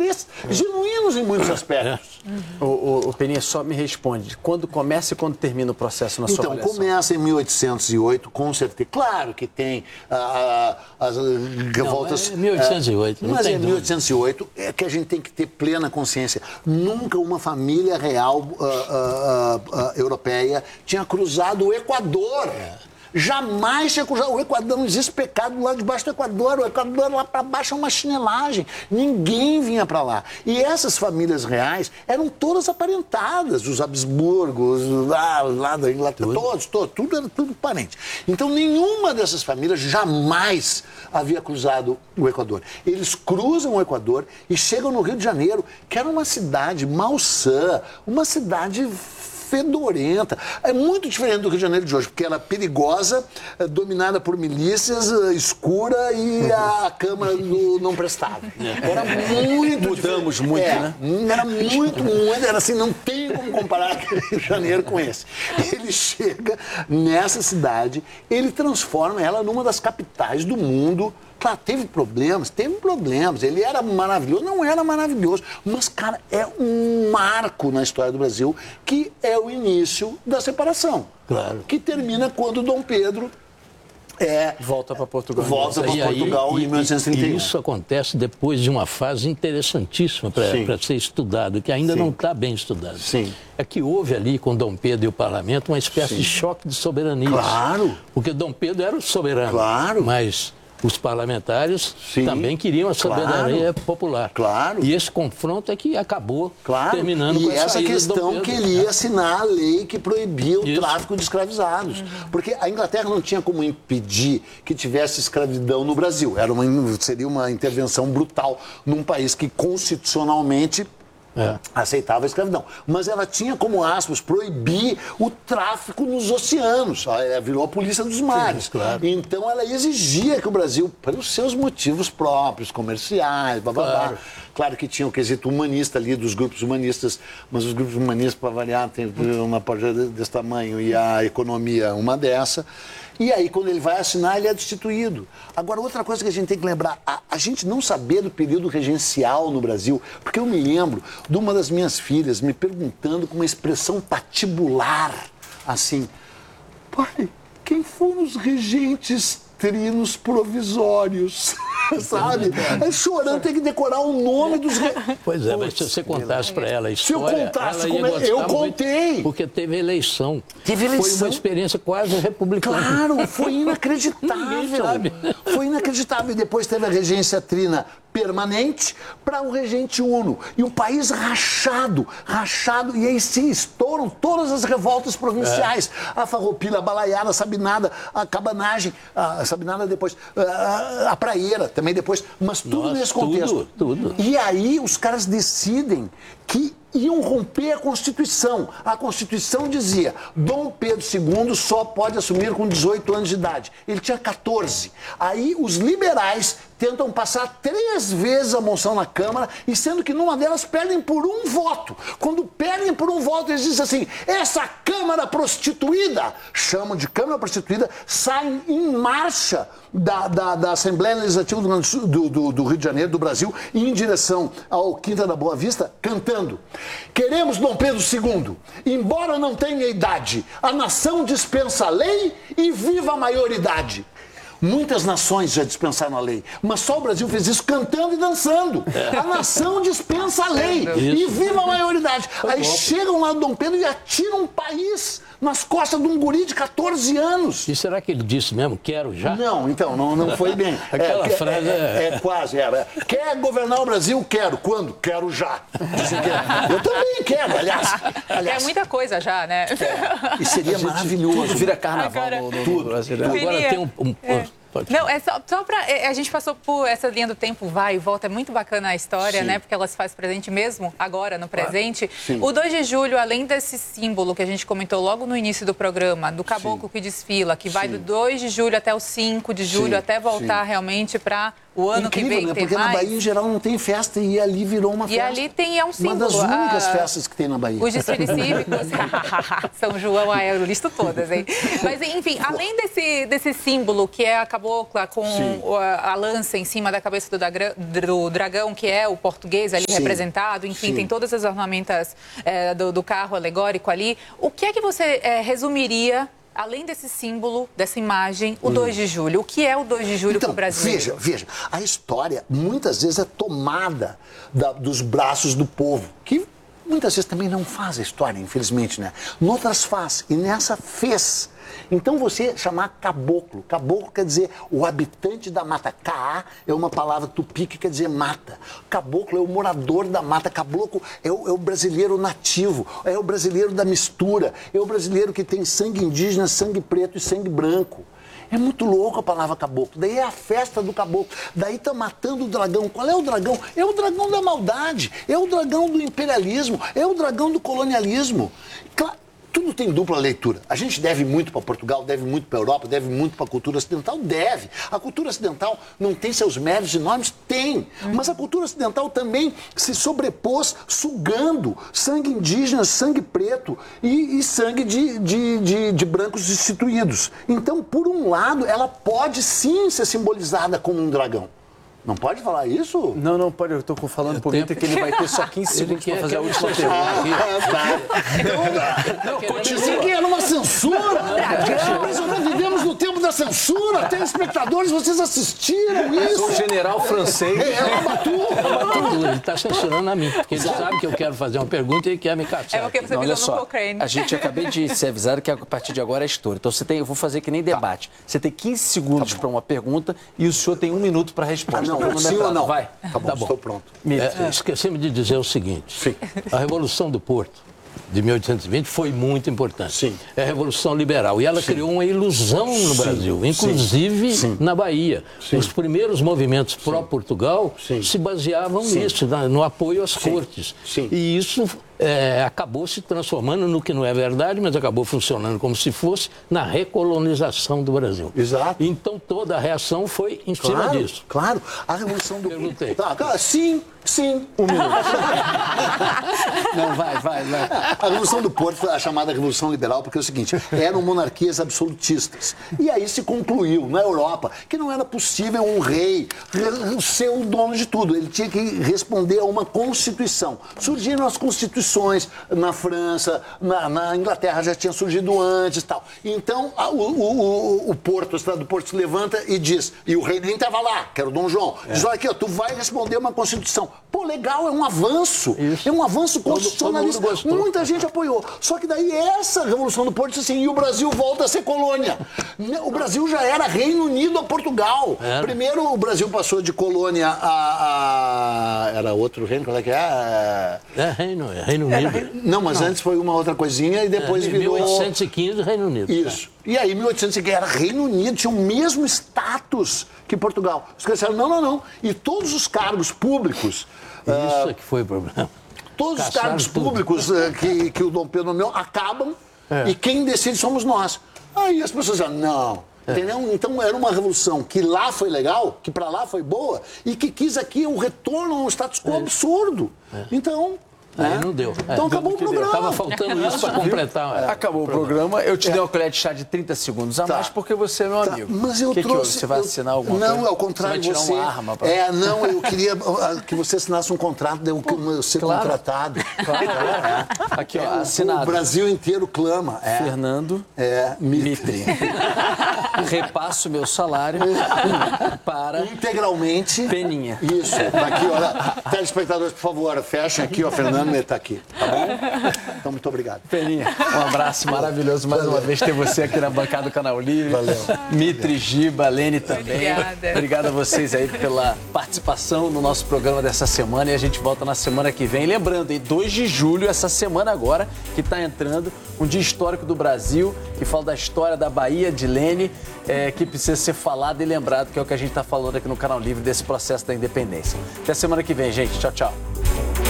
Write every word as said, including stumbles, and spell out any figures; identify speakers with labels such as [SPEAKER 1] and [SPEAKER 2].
[SPEAKER 1] interesses genuínos em muitos aspectos.
[SPEAKER 2] O, o, o Peninha só me responde, quando começa e quando termina o processo na sua
[SPEAKER 1] Então,
[SPEAKER 2] avaliação?
[SPEAKER 1] começa em mil oitocentos e oito, com certeza. Claro que tem ah, as revoltas...
[SPEAKER 3] Não, é mil oitocentos e oito,
[SPEAKER 1] ah,
[SPEAKER 3] não
[SPEAKER 1] mas
[SPEAKER 3] tem
[SPEAKER 1] é
[SPEAKER 3] dúvida.
[SPEAKER 1] mil oitocentos e oito é que a gente tem que ter plena consciência. Nunca uma família real ah, ah, ah, europeia tinha cruzado o Equador. É. Jamais tinha cruzado. O Equador, não existe pecado lá debaixo do Equador. O Equador lá para baixo é uma chinelagem. Ninguém vinha para lá. E essas famílias reais eram todas aparentadas. Os Habsburgos, lá, lá da Inglaterra, tudo. todos, todos, tudo era tudo parente. Então, nenhuma dessas famílias jamais havia cruzado o Equador. Eles cruzam o Equador e chegam no Rio de Janeiro, que era uma cidade malsã, uma cidade fedorenta. É muito diferente do Rio de Janeiro de hoje, porque ela é perigosa, é, dominada por milícias, é, escura e a Câmara do não prestava. Era muito
[SPEAKER 2] Mudamos muito,
[SPEAKER 1] é,
[SPEAKER 2] né?
[SPEAKER 1] Era muito, muito, era assim, não tem como comparar aquele Rio de Janeiro com esse. Ele chega nessa cidade, ele transforma ela numa das capitais do mundo. Claro, teve problemas, teve problemas. Ele era maravilhoso, não era maravilhoso. Mas, cara, é um marco na história do Brasil, que é o início da separação.
[SPEAKER 3] Claro.
[SPEAKER 1] Que termina quando Dom Pedro é,
[SPEAKER 2] volta para Portugal.
[SPEAKER 1] Volta para Portugal
[SPEAKER 3] e,
[SPEAKER 1] em mil novecentos e trinta e um.
[SPEAKER 3] E isso acontece depois de uma fase interessantíssima para ser estudado, que ainda
[SPEAKER 1] Sim.
[SPEAKER 3] não está bem estudado.
[SPEAKER 1] Sim.
[SPEAKER 3] É que houve ali com Dom Pedro e o parlamento uma espécie
[SPEAKER 1] Sim.
[SPEAKER 3] de choque de soberania.
[SPEAKER 1] Claro.
[SPEAKER 3] Porque Dom Pedro era o soberano.
[SPEAKER 1] Claro.
[SPEAKER 3] Mas os parlamentares
[SPEAKER 1] Sim,
[SPEAKER 3] também queriam a soberania
[SPEAKER 1] claro,
[SPEAKER 3] popular.
[SPEAKER 1] Claro.
[SPEAKER 3] E esse confronto é que acabou
[SPEAKER 1] claro.
[SPEAKER 3] terminando
[SPEAKER 1] e
[SPEAKER 3] com a
[SPEAKER 1] essa
[SPEAKER 3] saída
[SPEAKER 1] questão
[SPEAKER 3] de Dom Pedro.
[SPEAKER 1] que ele ia assinar a lei que proibia o
[SPEAKER 3] Isso.
[SPEAKER 1] tráfico de escravizados. Uhum. Porque a Inglaterra não tinha como impedir que tivesse escravidão no Brasil. Era uma, seria uma intervenção brutal num país que constitucionalmente É. aceitava a escravidão. Mas ela tinha como aspas proibir o tráfico nos oceanos. Ela virou a polícia dos mares.
[SPEAKER 3] Sim, claro.
[SPEAKER 1] Então ela exigia que o Brasil, pelos seus motivos próprios, comerciais, blá, blá,
[SPEAKER 3] Claro.
[SPEAKER 1] blá. Claro que tinha o quesito humanista ali, dos grupos humanistas, mas os grupos humanistas, para variar, tem uma parte desse tamanho e a economia uma dessa. E aí, quando ele vai assinar, ele é destituído. Agora, outra coisa que a gente tem que lembrar, a, a gente não saber do período regencial no Brasil, porque eu me lembro de uma das minhas filhas me perguntando com uma expressão patibular, assim, pai, quem foram os regentes trinos provisórios? Sabe? É chorando, tem que decorar o nome dos... Re...
[SPEAKER 3] Pois é, mas se você contasse para ela a história...
[SPEAKER 1] Se eu contasse,
[SPEAKER 3] ela ia
[SPEAKER 1] como é... eu
[SPEAKER 3] gostar muito,
[SPEAKER 1] contei.
[SPEAKER 3] Porque teve eleição.
[SPEAKER 1] Teve eleição.
[SPEAKER 3] Foi uma experiência quase republicana.
[SPEAKER 1] Claro, foi inacreditável.
[SPEAKER 3] sabe.
[SPEAKER 1] Foi inacreditável. E depois teve a regência trina permanente para o regente uno. E o país rachado, rachado. E aí se estouram todas as revoltas provinciais. É. A Farroupilha, a Balaiada, a Sabinada, a Cabanagem, a Sabinada depois, a, a Praieira também depois. Mas tudo
[SPEAKER 3] Nossa,
[SPEAKER 1] nesse contexto.
[SPEAKER 3] Tudo, tudo.
[SPEAKER 1] E aí os caras decidem que iam romper a Constituição. A Constituição dizia, Dom Pedro segundo só pode assumir com dezoito anos de idade. Ele tinha quatorze. Aí os liberais tentam passar três vezes a moção na Câmara, e sendo que numa delas perdem por um voto. Quando perdem por um voto, eles dizem assim, essa Câmara prostituída, chamam de Câmara prostituída, saem em marcha da, da, da Assembleia Legislativa do, do, do, do Rio de Janeiro, do Brasil, em direção ao Quinta da Boa Vista, cantando. Queremos Dom Pedro segundo, embora não tenha idade, a nação dispensa a lei e viva a maioridade. Muitas nações já dispensaram a lei, mas só o Brasil fez isso cantando e dançando. A nação dispensa a lei
[SPEAKER 3] Isso.
[SPEAKER 1] e viva a maioridade. Aí chegam lá do Dom Pedro e atiram um país nas costas de um guri de quatorze anos.
[SPEAKER 3] E será que ele disse mesmo, quero já?
[SPEAKER 1] Não, então, não, não foi bem.
[SPEAKER 3] Aquela
[SPEAKER 1] é,
[SPEAKER 3] frase
[SPEAKER 1] é,
[SPEAKER 3] é...
[SPEAKER 1] é quase, era. Quer governar o Brasil? Quero. Quando? Quero já. Dizem que é. Eu também quero, aliás. aliás
[SPEAKER 4] é muita coisa já, né?
[SPEAKER 1] É. E seria maravilhoso.
[SPEAKER 2] Tudo vira carnaval
[SPEAKER 4] Agora,
[SPEAKER 2] no, no,
[SPEAKER 1] tudo,
[SPEAKER 2] no brasileiro.
[SPEAKER 1] tudo.
[SPEAKER 3] Agora tem um... um
[SPEAKER 4] É.
[SPEAKER 3] pode
[SPEAKER 4] Não, é só, só para... A gente passou por essa linha do tempo, vai e volta, é muito bacana a história,
[SPEAKER 1] Sim.
[SPEAKER 4] né? Porque ela se faz presente mesmo, agora, no presente.
[SPEAKER 1] Sim.
[SPEAKER 4] O dois de julho, além desse símbolo que a gente comentou logo no início do programa, do caboclo
[SPEAKER 1] Sim.
[SPEAKER 4] que desfila, que vai
[SPEAKER 1] Sim.
[SPEAKER 4] do dois de julho até o cinco de julho,
[SPEAKER 1] Sim.
[SPEAKER 4] até voltar
[SPEAKER 1] Sim.
[SPEAKER 4] realmente para o ano
[SPEAKER 1] Incrível,
[SPEAKER 4] que vem
[SPEAKER 1] né?
[SPEAKER 4] tem
[SPEAKER 1] Porque
[SPEAKER 4] mais.
[SPEAKER 1] na Bahia, em geral, não tem festa e ali virou uma
[SPEAKER 4] E
[SPEAKER 1] festa.
[SPEAKER 4] ali tem, é um símbolo.
[SPEAKER 1] Uma das únicas
[SPEAKER 4] a...
[SPEAKER 1] festas que tem na Bahia.
[SPEAKER 4] Os desfiles cívicos. São João, ah, eu listo todas, hein? Mas, enfim, além desse, desse símbolo que é a cabocla com a, a lança em cima da cabeça do, dagra, do dragão, que é o português ali
[SPEAKER 1] Sim.
[SPEAKER 4] representado, enfim,
[SPEAKER 1] Sim.
[SPEAKER 4] tem todas as ornamentas é, do, do carro alegórico ali. O que é que você é, resumiria, além desse símbolo, dessa imagem, o dois de julho? O que é o dois de julho
[SPEAKER 1] Então,
[SPEAKER 4] para o brasileiro?
[SPEAKER 1] veja, veja, a história muitas vezes é tomada da, dos braços do povo, que muitas vezes também não faz a história, infelizmente, né? Noutras faz, e nessa fez. Então você chamar caboclo, caboclo quer dizer o habitante da mata. Caá é uma palavra tupi que quer dizer mata. Caboclo é o morador da mata. Caboclo é o, é o brasileiro nativo, é o brasileiro da mistura, é o brasileiro que tem sangue indígena, sangue preto e sangue branco. É muito louco a palavra caboclo. Daí é a festa do caboclo. Daí tá matando o dragão. Qual é o dragão? É o dragão da maldade. É o dragão do imperialismo. É o dragão do colonialismo. Claro, tudo tem dupla leitura. A gente deve muito para Portugal, deve muito para a Europa, deve muito para a cultura ocidental? Deve. A cultura ocidental não tem seus méritos enormes? Tem. Mas a cultura ocidental também se sobrepôs sugando sangue indígena, sangue preto e, e sangue de, de, de, de brancos instituídos. Então, por um lado, ela pode sim ser simbolizada como um dragão. Não pode falar isso?
[SPEAKER 2] Não, não pode. Eu estou falando por Vitor que ele vai ter só quinze segundos para fazer a última pergunta.
[SPEAKER 1] Não, continua. Que era uma censura. Mas nós vivemos no tempo da censura. Tem espectadores, vocês assistiram isso.
[SPEAKER 2] Sou um general francês.
[SPEAKER 1] É, é Batu.
[SPEAKER 3] Ele está censurando a mim, porque ele sabe que eu quero fazer uma pergunta e ele quer me caçar.
[SPEAKER 4] É porque você
[SPEAKER 2] Não,
[SPEAKER 4] pisou
[SPEAKER 2] olha
[SPEAKER 4] no
[SPEAKER 2] só,
[SPEAKER 4] Cochrane.
[SPEAKER 2] a gente acabei de ser avisado que a partir de agora é história. Então você tem, eu vou fazer que nem debate. Você tem quinze segundos para uma pergunta e o senhor tem um minuto para a resposta.
[SPEAKER 1] Não, sim ou não?
[SPEAKER 2] Vai.
[SPEAKER 1] Tá bom, estou pronto.
[SPEAKER 3] É, esqueci-me de dizer o seguinte.
[SPEAKER 1] Sim.
[SPEAKER 3] A Revolução do Porto, de mil oitocentos e vinte, foi muito importante.
[SPEAKER 1] Sim.
[SPEAKER 3] É a Revolução Liberal. E ela
[SPEAKER 1] Sim.
[SPEAKER 3] criou uma ilusão no
[SPEAKER 1] Sim.
[SPEAKER 3] Brasil, inclusive
[SPEAKER 1] Sim.
[SPEAKER 3] na Bahia.
[SPEAKER 1] Sim.
[SPEAKER 3] Os primeiros movimentos pró-Portugal
[SPEAKER 1] Sim.
[SPEAKER 3] se baseavam
[SPEAKER 1] Sim.
[SPEAKER 3] nisso, na- no apoio às
[SPEAKER 1] Sim.
[SPEAKER 3] cortes.
[SPEAKER 1] Sim.
[SPEAKER 3] E isso é, acabou se transformando no que não é verdade, mas acabou funcionando como se fosse na recolonização do Brasil.
[SPEAKER 1] Exato.
[SPEAKER 3] Então toda a reação foi em cima
[SPEAKER 1] Claro,
[SPEAKER 3] disso.
[SPEAKER 1] claro. A Revolução do
[SPEAKER 3] Perguntei.
[SPEAKER 1] Tá, tá, sim, sim, um minuto.
[SPEAKER 2] Não, vai, vai, vai.
[SPEAKER 1] A Revolução do Porto foi a chamada Revolução Liberal, porque é o seguinte, eram monarquias absolutistas. E aí se concluiu na Europa que não era possível um rei ser o dono de tudo. Ele tinha que responder a uma Constituição. Surgiram as constituições na França, na, na Inglaterra já tinha surgido antes e tal. Então a, o, o, o, o Porto, o Estado do Porto se levanta e diz, e o rei nem estava lá, que era o Dom João, diz, olha aqui, ó, tu vai responder uma Constituição. Pô, legal, é um avanço.
[SPEAKER 3] Isso.
[SPEAKER 1] É um avanço
[SPEAKER 3] Todo-
[SPEAKER 1] constitucionalista.
[SPEAKER 3] todo mundo gostou.
[SPEAKER 1] Muita gente apoiou. Só que daí essa Revolução do Porto disse assim, e o Brasil volta a ser colônia. O Brasil já era Reino Unido a Portugal.
[SPEAKER 3] Era.
[SPEAKER 1] Primeiro o Brasil passou de colônia a... a- era outro reino, qual é que é?
[SPEAKER 3] É Reino, é Reino
[SPEAKER 1] Era
[SPEAKER 3] Unido.
[SPEAKER 1] reino- Não, mas antes foi uma outra coisinha e depois
[SPEAKER 3] É,
[SPEAKER 1] virou...
[SPEAKER 3] mil oitocentos e quinze, Reino Unido.
[SPEAKER 1] Isso. E aí, mil oitocentos e quinze, era Reino Unido, tinha o mesmo status que Portugal. Os caras disseram, não, não, não. E todos os cargos públicos...
[SPEAKER 3] Isso é que foi o problema.
[SPEAKER 1] Todos os
[SPEAKER 3] Caçaram
[SPEAKER 1] cargos
[SPEAKER 3] tudo.
[SPEAKER 1] públicos eh, que, que o Dom Pedro nomeou acabam e quem decide somos nós. Aí as pessoas dizem, não, entendeu? Então era uma revolução que lá foi legal, que para lá foi boa e que quis aqui o retorno a um status quo absurdo. Então...
[SPEAKER 3] Aí
[SPEAKER 1] né?
[SPEAKER 3] não deu.
[SPEAKER 1] Então
[SPEAKER 3] É,
[SPEAKER 1] acabou o
[SPEAKER 2] que deu.
[SPEAKER 1] programa.
[SPEAKER 3] Tava faltando isso para completar. é.
[SPEAKER 2] Acabou o programa. Eu te dei uma colher de chá de trinta segundos a
[SPEAKER 1] Tá.
[SPEAKER 2] mais porque você é meu
[SPEAKER 1] Tá,
[SPEAKER 2] amigo.
[SPEAKER 1] mas eu
[SPEAKER 2] que que
[SPEAKER 1] trouxe...
[SPEAKER 2] houve? Você vai
[SPEAKER 1] eu-
[SPEAKER 2] assinar alguma
[SPEAKER 1] não,
[SPEAKER 2] coisa?
[SPEAKER 1] ao contrário,
[SPEAKER 2] Você vai tirar
[SPEAKER 1] você...
[SPEAKER 2] uma arma pra...
[SPEAKER 1] É, não, eu queria ah, que você assinasse um contrato de eu eu ser
[SPEAKER 2] claro.
[SPEAKER 1] contratado.
[SPEAKER 2] Claro, é. Aqui, ó,
[SPEAKER 1] O
[SPEAKER 2] assinado.
[SPEAKER 1] Brasil inteiro clama. É,
[SPEAKER 2] Fernando
[SPEAKER 1] é Mitre.
[SPEAKER 2] Mitre. Repasso meu salário para
[SPEAKER 1] Integralmente.
[SPEAKER 2] Peninha.
[SPEAKER 1] Isso, tá aqui, olha. Telespectadores, por favor, fechem aqui, ó. Fernando, ele tá aqui, tá bom? Então, muito obrigado.
[SPEAKER 2] Peninha, um abraço maravilhoso mais uma vez ter você aqui na bancada do Canal Livre.
[SPEAKER 1] Valeu.
[SPEAKER 2] Mitre, Giba, Lene também.
[SPEAKER 4] Obrigada.
[SPEAKER 2] Obrigado a vocês aí pela participação no nosso programa dessa semana e a gente volta na semana que vem. Lembrando, em dois de julho, essa semana agora, que está entrando, um dia histórico do Brasil, que fala da história da Bahia, de Lene, é, que precisa ser falado e lembrado, que é o que a gente está falando aqui no Canal Livre desse processo da independência. Até semana que vem, gente. Tchau, tchau.